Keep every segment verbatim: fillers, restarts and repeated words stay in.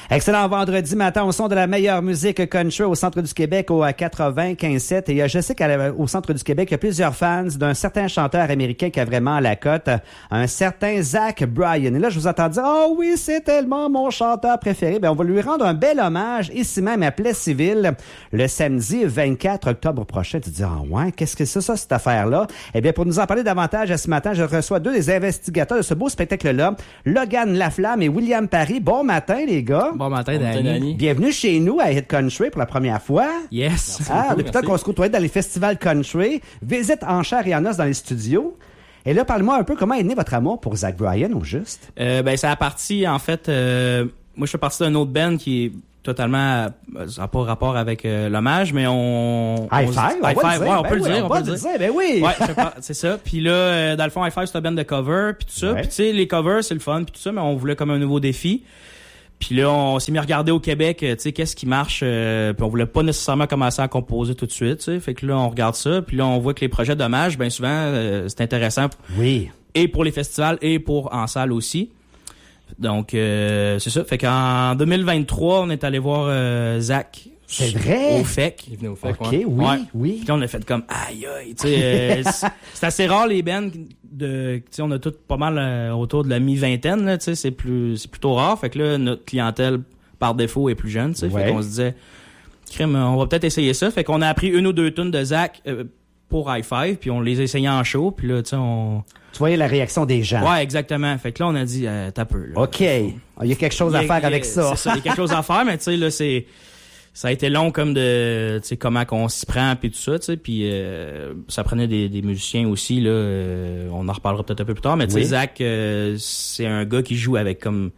Excellent vendredi matin au son de la meilleure musique country au centre du Québec au quatre-vingt-quinze sept. Et je sais qu'au centre du Québec, il y a plusieurs fans d'un certain chanteur américain qui a vraiment la cote, un certain Zach Bryan. Et là, je vous entends dire « Oh oui, c'est tellement mon chanteur préféré ». Ben, on va lui rendre un bel hommage ici même à Plessisville le samedi vingt-quatre octobre prochain. Tu te dis « Ah ouais, qu'est-ce que c'est ça, cette affaire-là » Eh bien, pour nous en parler davantage ce matin, je reçois deux des investigateurs de ce beau spectacle-là, Logan Laflamme et William Parry. Bon matin, les gars. Bon matin, Danny. Danny. Bienvenue chez nous à Hit Country pour la première fois. Yes. Ah, beaucoup, depuis le temps qu'on se côtoyait dans les festivals country, visite en chair et en os dans les studios. Et là, parle-moi un peu comment est né votre amour pour Zach Bryan, au juste. Euh, ben, ça a parti, en fait, euh, moi, je suis parti d'un autre band qui est totalement, ça n'a pas rapport avec euh, l'hommage, mais on... High on Five, High on va Five, le dire. ouais, on Ben peut le oui, dire, on on va peut le le dire. dire, ben oui. Ouais, je sais pas, c'est ça. Puis là, euh, dans le fond, High Five, c'est un band de cover, puis tout ça. Ouais. Puis tu sais, les covers, c'est le fun, puis tout ça, mais on voulait comme un nouveau défi. Puis là, on s'est mis à regarder au Québec, tu sais, qu'est-ce qui marche, euh, puis on voulait pas nécessairement commencer à composer tout de suite, tu sais. Fait que là, on regarde ça, puis là, on voit que les projets d'hommage, ben souvent, euh, c'est intéressant. Oui. Et pour les festivals, et pour en salle aussi. Donc, euh, c'est ça. Fait qu'en deux mille vingt-trois, on est allé voir euh, Zach. C'est vrai? Au F E C. Il venait au fait, OK, ouais. oui, Ouais. oui. Puis là, on a fait comme aïe aïe, tu sais, euh, c'est, c'est assez rare les bands de, tu sais, on a tous pas mal euh, autour de la mi-vingtaine là, tu sais, c'est plus, c'est plutôt rare. Fait que là, notre clientèle par défaut est plus jeune, tu sais, Ouais. fait qu'on se disait, crème, on va peut-être essayer ça. Fait qu'on a appris une ou deux tunes de Zach euh, pour High Five, puis on les a essayées en show, puis là, tu sais, on, Tu voyais la réaction des gens. ouais, exactement. Fait que là, on a dit, euh, t'as peu. Là. OK. Il y a quelque chose à Il y a- faire avec il y a- ça. C'est ça, il y a quelque chose à faire, mais tu sais, là, c'est, ça a été long comme de, tu sais, comment qu'on s'y prend puis tout ça, tu sais, puis euh, ça prenait des, des musiciens aussi, là, euh, on en reparlera peut-être un peu plus tard, mais tu sais, Oui. Zach, euh, c'est un gars qui joue avec comme,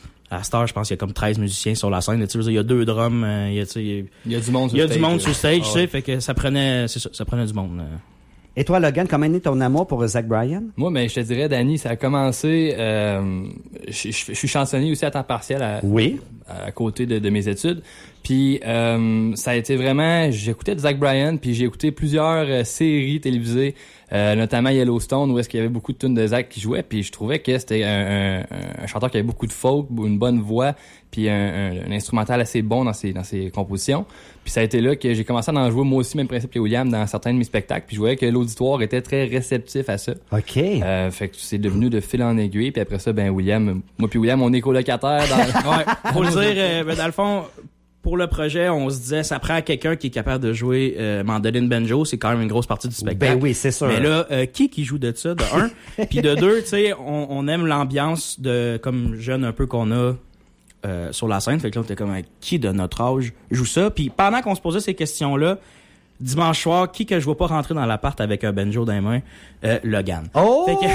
à cette heure, je pense qu'il y a comme treize musiciens sur la scène, tu sais, je veux dire, il y a deux drums, euh, il y a, tu sais, il y a- Il y a du monde sur il y a stage. du monde sur stage, Ah tu sais, ouais. fait que ça prenait, c'est ça, ça prenait du monde. là. Et toi, Logan, comment est né ton amour pour Zach Bryan? Moi, ben, je te dirais, Danny, ça a commencé... Euh, je, je- je suis chansonnier aussi à temps partiel à, Oui. à côté de, de mes études. Puis euh, ça a été vraiment... J'écoutais de Zach Bryan, puis j'ai écouté plusieurs euh, séries télévisées, euh, notamment Yellowstone, où est-ce qu'il y avait beaucoup de tunes de Zach qui jouaient, puis je trouvais que c'était un, un, un chanteur qui avait beaucoup de folk, une bonne voix, puis un, un, un instrumental assez bon dans ses, dans ses compositions. Puis ça a été là que j'ai commencé à en jouer moi aussi, même principe que William, dans certains de mes spectacles, puis je voyais que l'auditoire était très réceptif à ça. OK. Euh, fait que c'est devenu de fil en aiguille, puis après ça, ben William, moi puis William, on est colocataires dans... Ouais, pour le dire, euh, ben, dans le fond, pour le projet, on se disait, ça prend quelqu'un qui est capable de jouer euh, mandoline banjo, c'est quand même une grosse partie du spectacle. Ben oui, c'est sûr. Mais là, euh, qui qui joue de ça, de un, puis de deux, tu sais, on, on aime l'ambiance de comme jeune un peu qu'on a euh, sur la scène. Fait que là, on était comme, qui de notre âge joue ça? Puis pendant qu'on se posait ces questions-là, dimanche soir, qui que je vois pas rentrer dans l'appart avec un banjo dans les mains? Euh, Logan. Oh! Fait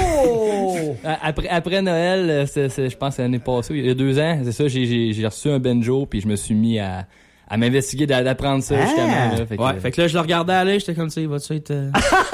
Après, après Noël, euh, c'est, c'est, je pense que l'année passée, il y a deux ans, c'est ça, j'ai, j'ai, j'ai reçu un banjo, puis je me suis mis à, à m'investiguer, d'a- d'apprendre ça, Ah! justement. Là, fait que, Ouais, fait que là, je le regardais aller, j'étais comme ça, il va-tu être... euh,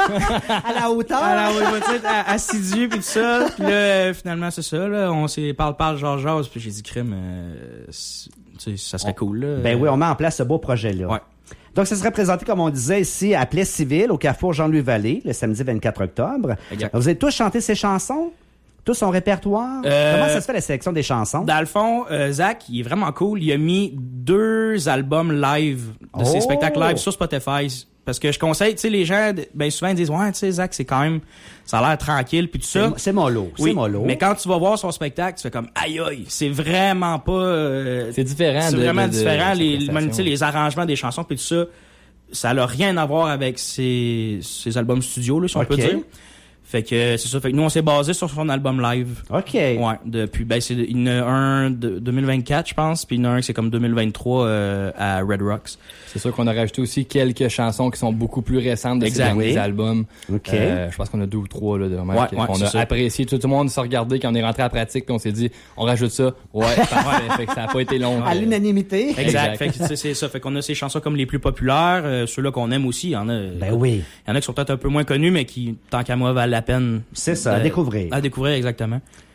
À la hauteur? Alors, il va être a- assidu pis tout ça. Puis là, euh, finalement, c'est ça, là. On s'est parle, parle, genre, genre. Puis j'ai dit, crème, euh, c'est- tu sais, ça serait cool, là. Ben oui, on met en place ce beau projet-là. Ouais. Donc, ça serait présenté, comme on disait, ici, à Plessisville, au Carrefour Jean-Louis Vallée, le samedi vingt-quatre octobre. Exact. Vous avez tous chanté ces chansons? Tout son répertoire? Euh, Comment ça se fait, la sélection des chansons? Dans le fond, euh, Zach, il est vraiment cool. Il a mis deux albums live de ses Oh! spectacles live sur Spotify. Parce que je conseille, tu sais, les gens, ben souvent, ils disent, ouais, tu sais, Zach, c'est quand même, ça a l'air tranquille, puis tout ça. C'est, c'est mollo, Oui, c'est mollo. mais quand tu vas voir son spectacle, tu fais comme, aïe aïe, c'est vraiment pas... euh, c'est différent. C'est de- vraiment de- de- différent. de Les, sa même, tu sais, prestation. les arrangements des chansons puis tout ça, ça n'a rien à voir avec ses, ses albums studio, là, si on Ok. peut dire. Fait que c'est ça. Fait que nous, on s'est basé sur son album live. OK. Ouais. Depuis, ben, c'est, il y en a un de deux mille vingt-quatre, je pense, puis il y en a un qui c'est comme deux mille vingt-trois euh, à Red Rocks. C'est sûr qu'on a rajouté aussi quelques chansons qui sont beaucoup plus récentes de Exact. ces derniers Oui. albums. OK. Euh, je pense qu'on a deux ou trois là, de vraiment Ouais, qu'on ouais, a c'est ça. apprécié. Tout, tout le monde s'est regardé quand on est rentré à la pratique, puis on s'est dit, on rajoute ça. Ouais, parfait. Fait que ça a pas été long. À Euh, l'unanimité? Exact. Exact. Fait que c'est, c'est ça. Fait qu'on a ces chansons comme les plus populaires, euh, ceux-là qu'on aime aussi. Il y en a. Ben oui. Il y en a qui sont peut-être un peu moins connus, mais qui, tant qu'à moi, valent la peine. C'est ça, à de- découvrir. À découvrir, exactement.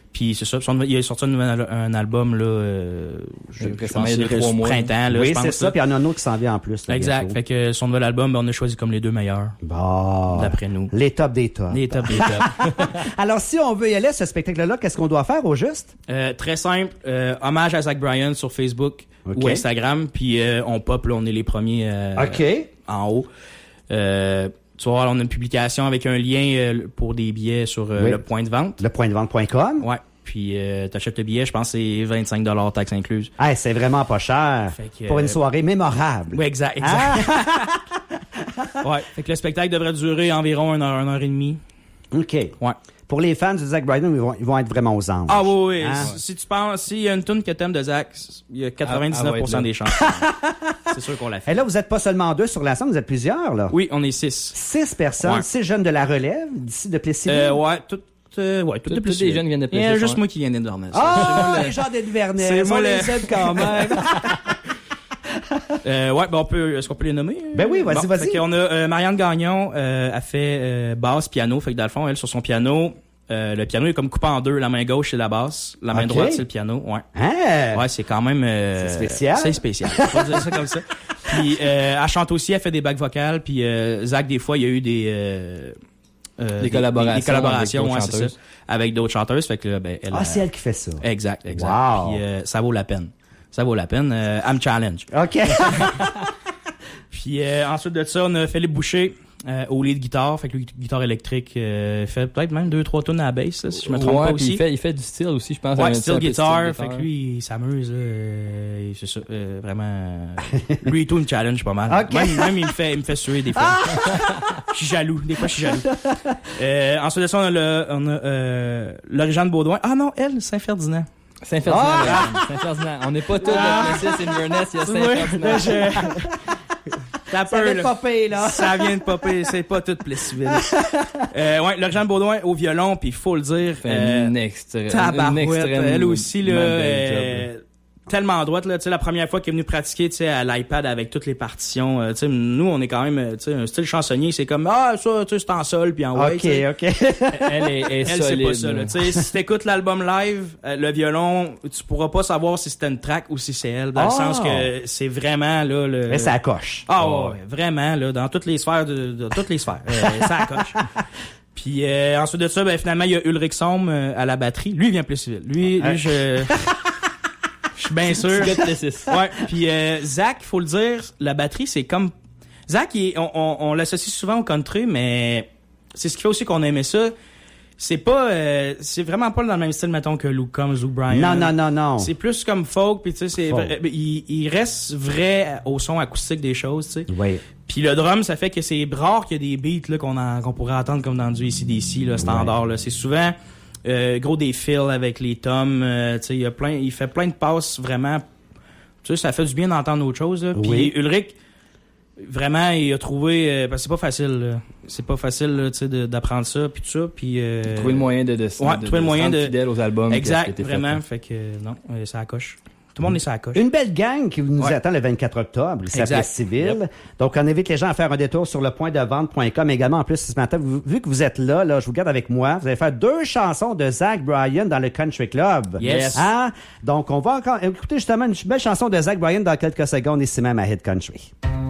Puis c'est ça. Il a sorti un, nouvel, un album là, euh, je, je pense il y a deux, trois mois. Printemps. Là, oui, je pense, c'est ça. Puis il y en a un autre qui s'en vient en plus. Là, exact. bientôt. Fait que son nouvel album, ben, on a choisi comme les deux meilleurs. Bon. D'après nous. Les tops des tops. Les tops des tops. Alors, si on veut y aller à ce spectacle-là, qu'est-ce qu'on doit faire au juste? Euh, très simple. Euh, hommage à Zach Bryan sur Facebook okay. ou Instagram. Puis euh, on pop, là, on est les premiers euh, OK. en haut. Euh, tu vois, on a une publication avec un lien euh, pour des billets sur euh, oui. le point de vente. Le point de vente point com. Ouais. Puis euh, t'achètes le billet, je pense que c'est vingt-cinq dollars taxes incluses. Hey, c'est vraiment pas cher. Que, pour une soirée mémorable. Oui, exact. exact. Ah! Ouais. Fait que le spectacle devrait durer environ une heure, une heure et demie. OK. Ouais. Pour les fans de Zach Bryan, ils vont, ils vont être vraiment aux anges. Ah oui, oui. Hein? Si, si tu penses, s'il y a une tune que t'aimes de Zach, il y a quatre-vingt-dix-neuf pour cent ah, ah, des chances. C'est sûr qu'on l'a fait. Et là, vous êtes pas seulement deux sur la scène, vous êtes plusieurs, là. Oui, on est six. Six personnes, ouais. six jeunes de la relève, d'ici de Plessisville. Euh, ouais, tout, euh, ouais, tout, tout, de tous les jeunes viennent de Il y a Plessis. juste ouais. moi qui viens d'Inverness. Ah, oh, les gens d'Inverness. C'est moi on le... les aime quand même. euh, ouais, ben on peut, est-ce qu'on peut les nommer? Ben oui, vas-y, bon, vas-y. Fait qu'on a euh, Marianne Gagnon, euh, a fait euh, basse, piano. Fait que dans le fond, elle, sur son piano, euh, le piano est comme coupé en deux. La main gauche, c'est la basse. La main okay. droite, c'est le piano. Ouais. Hein? Ouais, c'est quand même... Euh, c'est spécial. C'est spécial. On va dire ça comme ça. Puis, euh, elle chante aussi, elle fait des bacs vocales. Puis, euh, Zach, des fois, il y a eu des... Euh, euh, des collaborations, des, des collaborations avec ouais, d'autres c'est ça, avec d'autres chanteuses. Fait que là, ben, elle, ah, c'est elle qui fait ça. Exact, exact. Wow. Puis, euh, ça vaut la peine. Ça vaut la peine. Euh, I'm challenge. OK. Puis euh, ensuite de ça, on a Philippe Boucher euh, au lead guitare, fait que lui, guitare électrique, euh, fait peut-être même deux trois tonnes à la bass, là, si je me trompe ouais, pas aussi. Il fait, il fait du style aussi, je pense. Ouais, un style guitare, fait guitar. que lui, il s'amuse, là, euh, c'est ça, euh, vraiment. Lui et tout, une challenge pas mal. Okay. Même, même il me fait, il me fait suer des fois. Je suis jaloux, des fois je suis jaloux. Euh, ensuite de ça, on a le, on a euh, Laure-Jeanne Baudouin. Ah non, elle, Saint-Ferdinand. Saint-Ferdinand, Ah! Saint-Ferdinand. On n'est pas tous Ah! de Plessis, Inverness, il y a Saint-Ferdinand. Ouais, je... T'as Ça peur, vient de là. popper, là. Ça vient de popper, c'est pas tout Plessisville. euh, ouais, Laure-Jeanne Baudouin au violon, puis il faut le dire. Fait Euh, une extra, une tabarouette, extrême elle aussi, là, belle euh, job. tellement droite, là. Tu sais, la première fois qu'elle est venue pratiquer, tu sais, à l'iPad avec toutes les partitions, euh, tu sais, nous, on est quand même, euh, tu sais, un style chansonnier, c'est comme, ah, ça, tu sais, c'est en sol, puis en ouais, OK, tu sais. OK. Elle est, est Elle, c'est solide. pas ça, là. Tu sais, si t'écoutes l'album live, euh, le violon, tu pourras pas savoir si c'était une track ou si c'est elle, dans Oh. le sens que c'est vraiment, là, le... Mais ça coche. Ah ouais, ouais, vraiment, là, dans toutes les sphères, de, de toutes les sphères. Euh, ça coche. Puis euh, ensuite de ça, ben, finalement, il y a Ulrich Somme euh, à la batterie. Lui, il vient plus civil. Lui, lui je... Je suis bien sûr. Petit gars de Plessis. Ouais. Puis euh, Zach, il faut le dire, la batterie, c'est comme... Zach, il est- on, on, on l'associe souvent au country, mais c'est ce qui fait aussi qu'on aimait ça. C'est pas... euh, c'est vraiment pas dans le même style, mettons, que Luke Combs ou Brian. Non, non, non, non. C'est plus comme folk, puis tu sais, c'est Folk. vrai- il, il reste vrai au son acoustique des choses, tu sais. Oui. Puis le drum, ça fait que c'est rare qu'il y a des beats là qu'on en- qu'on pourrait entendre comme dans du A C D C là, standard. Là. C'est souvent euh, gros des fills avec les tomes. Euh, tu sais, il y a plein, il fait plein de passes vraiment. Tu sais, ça fait du bien d'entendre autre chose. Là. Puis Oui. Ulrich, vraiment, il a trouvé. Euh, parce que c'est pas facile. Là. C'est pas facile là, tu sais, de- d'apprendre ça puis tout ça. Puis euh, Trouver le moyen de, de, Ouais, de, trouver le de moyen se rendre de- fidèle aux albums. exact, qui a été fait, vraiment. hein. Fait que euh, non, euh, ça accroche. Tout le monde est sur la coche. Une belle gang qui nous Ouais. attend le vingt-quatre octobre, ici à Exact. Plessisville. Donc, on invite les gens à faire un détour sur le point de vente point com. Également, en plus, ce matin, vous- vu que vous êtes là, là, je vous garde avec moi. Vous allez faire deux chansons de Zach Bryan dans le Country Club. Yes. Hein? Donc, on va encore écouter justement une belle chanson de Zach Bryan dans quelques secondes ici même à Hit Country.